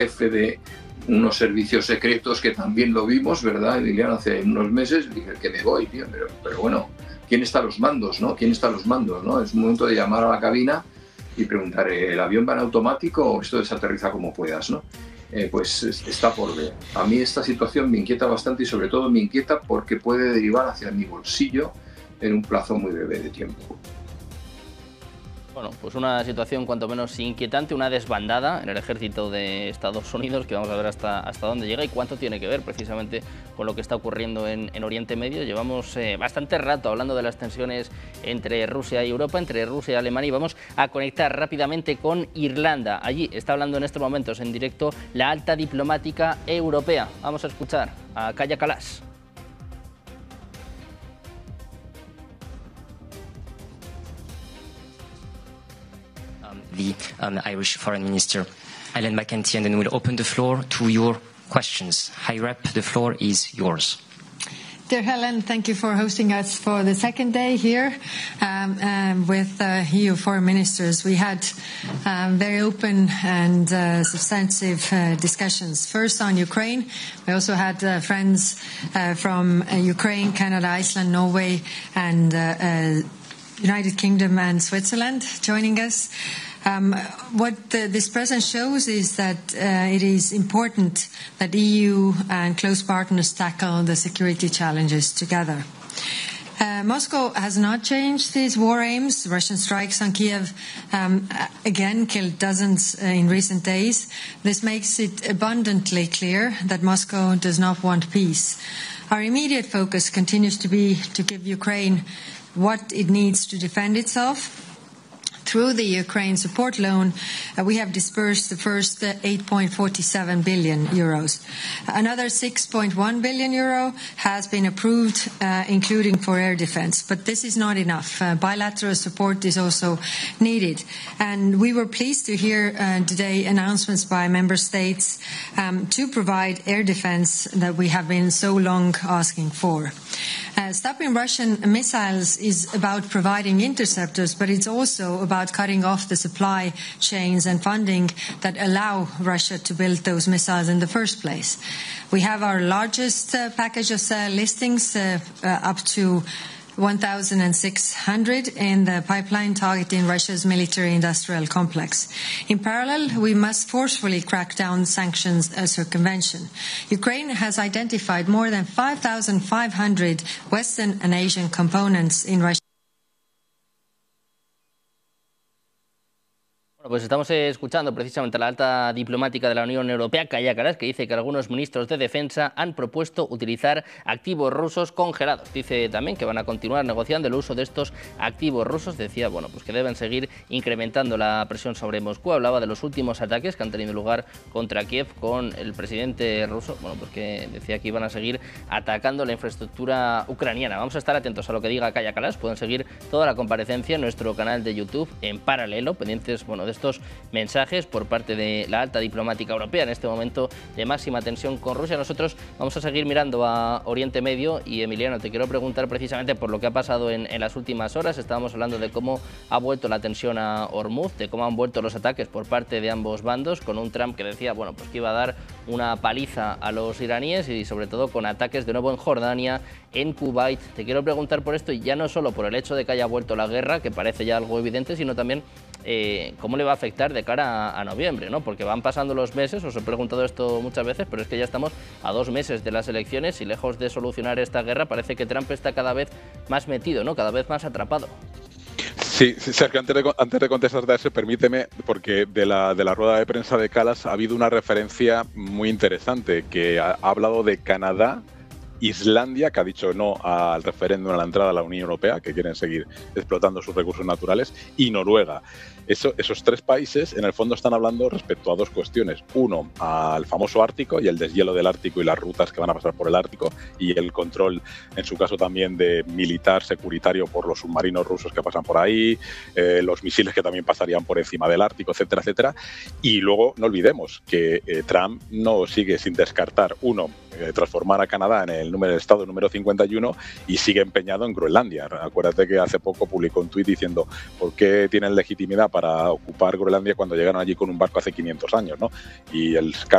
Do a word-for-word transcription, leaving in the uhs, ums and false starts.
jefe de unos servicios secretos que también lo vimos, ¿verdad, Liliana? Hace unos meses dije que me voy, tío, pero, pero bueno, ¿quién está a los mandos, no? ¿Quién está a los mandos, no? Es un momento de llamar a la cabina y preguntar, ¿el avión va en automático o esto desaterriza como puedas, no? Eh, pues está por ver. A mí esta situación me inquieta bastante y sobre todo me inquieta porque puede derivar hacia mi bolsillo en un plazo muy breve de tiempo. Bueno, pues una situación cuanto menos inquietante, una desbandada en el ejército de Estados Unidos, que vamos a ver hasta, hasta dónde llega y cuánto tiene que ver precisamente con lo que está ocurriendo en, en Oriente Medio. Llevamos eh, bastante rato hablando de las tensiones entre Rusia y Europa, entre Rusia y Alemania, y vamos a conectar rápidamente con Irlanda. Allí está hablando en estos momentos en directo la alta diplomática europea. Vamos a escuchar a Kaja Kallas. The um, Irish Foreign Minister, Ellen McEntee, and then we'll open the floor to your questions. High Rep, the floor is yours. Dear Helen, thank you for hosting us for the second day here um, um, with uh, E U foreign ministers. We had um, very open and uh, substantive uh, discussions. First on Ukraine. We also had uh, friends uh, from uh, Ukraine, Canada, Iceland, Norway, and uh, uh, United Kingdom and Switzerland joining us. Um, what the, this present shows is that uh, it is important that E U and close partners tackle the security challenges together. Uh, Moscow has not changed its war aims. Russian strikes on Kiev um, again killed dozens uh, in recent days. This makes it abundantly clear that Moscow does not want peace. Our immediate focus continues to be to give Ukraine what it needs to defend itself. Through the Ukraine support loan, uh, we have disbursed the first uh, eight point four seven billion euros. Another six point one billion euro has been approved, uh, including for air defense. But this is not enough. Uh, bilateral support is also needed. And we were pleased to hear uh, today announcements by member states um, to provide air defense that we have been so long asking for. Uh, stopping Russian missiles is about providing interceptors, but it's also about cutting off the supply chains and funding that allow Russia to build those missiles in the first place. We have our largest uh, package of uh, listings, uh, uh, up to one thousand six hundred in the pipeline targeting Russia's military-industrial complex. In parallel, we must forcefully crack down sanctions uh, circumvention. Ukraine has identified more than five thousand five hundred Western and Asian components in Russia. Bueno, pues estamos escuchando precisamente a la alta diplomática de la Unión Europea, Kaja Kallas, que dice que algunos ministros de defensa han propuesto utilizar activos rusos congelados. Dice también que van a continuar negociando el uso de estos activos rusos. Decía, bueno, pues que deben seguir incrementando la presión sobre Moscú. Hablaba de los últimos ataques que han tenido lugar contra Kiev con el presidente ruso. Bueno, pues que decía que iban a seguir atacando la infraestructura ucraniana. Vamos a estar atentos a lo que diga Kaja Kallas. Pueden seguir toda la comparecencia en nuestro canal de YouTube en paralelo, pendientes, bueno, de estos mensajes por parte de la alta diplomática europea en este momento de máxima tensión con Rusia. Nosotros vamos a seguir mirando a Oriente Medio y, Emiliano, te quiero preguntar precisamente por lo que ha pasado en, en las últimas horas. Estábamos hablando de cómo ha vuelto la tensión a Hormuz, de cómo han vuelto los ataques por parte de ambos bandos, con un Trump que decía, bueno, pues que iba a dar una paliza a los iraníes y sobre todo con ataques de nuevo en Jordania, en Kuwait. Te quiero preguntar por esto, y ya no solo por el hecho de que haya vuelto la guerra, que parece ya algo evidente, sino también eh, cómo le va a afectar de cara a, a noviembre, ¿no? Porque van pasando los meses, os he preguntado esto muchas veces, pero es que ya estamos a dos meses de las elecciones y lejos de solucionar esta guerra parece que Trump está cada vez más metido, ¿no? Cada vez más atrapado. Sí, Sergio, antes de, antes de contestarte a eso, permíteme, porque de la, de la rueda de prensa de Kallas ha habido una referencia muy interesante, que ha, ha hablado de Canadá, Islandia, que ha dicho no al referéndum a la entrada a la Unión Europea, que quieren seguir explotando sus recursos naturales, y Noruega. Eso, esos tres países, en el fondo, están hablando respecto a dos cuestiones. Uno, al famoso Ártico y el deshielo del Ártico y las rutas que van a pasar por el Ártico, y el control, en su caso también, de militar securitario por los submarinos rusos que pasan por ahí, eh, los misiles que también pasarían por encima del Ártico, etcétera, etcétera. Y luego, no olvidemos que eh, Trump no sigue sin descartar, uno, eh, transformar a Canadá en el número de estado número cincuenta y uno, y sigue empeñado en Groenlandia. Acuérdate que hace poco publicó un tuit diciendo ¿por qué tienen legitimidad para ocupar Groenlandia cuando llegaron allí con un barco hace quinientos años, ¿no? Y el